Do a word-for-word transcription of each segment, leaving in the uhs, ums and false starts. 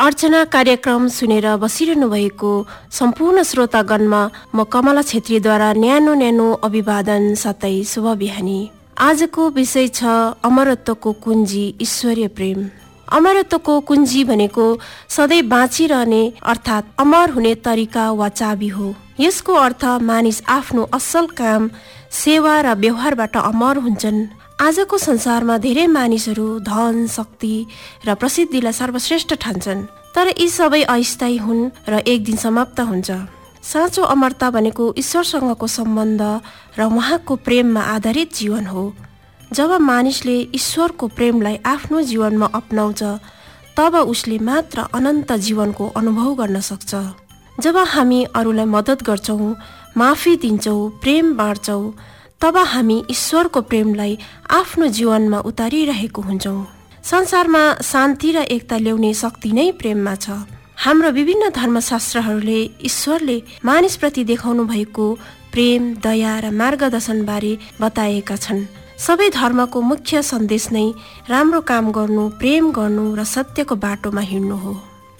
अर्चना कार्यक्रम सुनेर बसिरहनु भएको सम्पूर्ण श्रोतागणमा म कमला छेत्रीद्वारा न्यानो न्यानो अभिवादन साथै शुभ बिहानी। आजको विषय छ अमरत्वको कुञ्जी ईश्वरीय प्रेम। अमरत्वको कुञ्जी भनेको सधैँ बाँचिरहने अर्थात् अमर हुने तरिका वा चाबी हो। यसको अर्थ मानिस आफ्नो असल काम, सेवा र व्यवहारबाट अमर हुन्छन्। आजको संसारमा धेरै मानिसहरू धन, शक्ति र प्रसिद्धिलाई सर्वश्रेष्ठ ठान्छन्, तर यी सबै अस्थायी हुन् र एक दिन समाप्त हुन्छ। साँचो अमरता भनेको ईश्वरसँगको सम्बन्ध र उहाँको प्रेममा आधारित जीवन हो। जब मानिसले ईश्वरको प्रेमलाई आफ्नो जीवनमा अपनाउँछ तब उसले मात्र अनन्त जीवनको अनुभव गर्न सक्छ। जब हामी अरूलाई मद्दत गर्छौँ, माफी दिन्छौँ, प्रेम बाँड्छौँ, तब हामी ईश्वरको प्रेमलाई आफ्नो जीवनमा उतारिरहेको हुन्छौँ। संसारमा शान्ति र एकता ल्याउने शक्ति नै प्रेममा छ। हाम्रो विभिन्न धर्मशास्त्रहरूले ईश्वरले मानिसप्रति देखाउनु भएको प्रेम, दया र मार्गदर्शनबारे बताएका छन्। सबै धर्मको मुख्य सन्देश नै राम्रो काम गर्नु, प्रेम गर्नु र सत्यको बाटोमा हिँड्नु हो।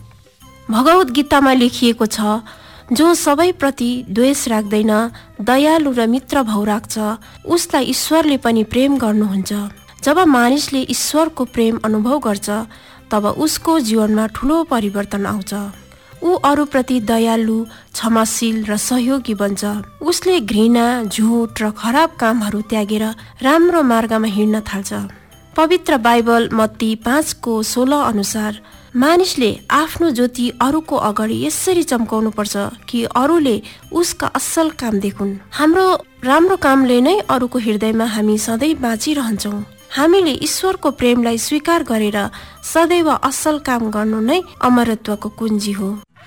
भगवत गीतामा लेखिएको छ, जो सबैप्रति द्वेष राख्दैन, दयालु र मित्र भाव राख्छ, उसलाई ईश्वरले पनि प्रेम गर्नुहुन्छ। जब मानिसले ईश्वरको प्रेम अनुभव गर्छ तब उसको जीवनमा ठुलो परिवर्तन आउँछ। ऊ अरूप्रति दयालु, क्षमाशील र सहयोगी बन्छ। उसले घृणा, झुट र खराब कामहरू त्यागेर राम्रो मार्गमा हिँड्न थाल्छ। पवित्र बाइबल मत्ती पाँचको सोह्र अनुसार मानिसले आफ्नो ज्योति अरूको अगाडि यसरी चम्काउनु पर्छ कि अरूले उसका असल काम देखुन्। हाम्रो राम्रो कामले नै अरूको हृदयमा हामी सधैँ बाँचिरहन्छौँ। हामीले ईश्वरको प्रेमलाई स्वीकार गरेर सदैव असल काम गर्नु नै अमरत्वको कुञ्जी हो।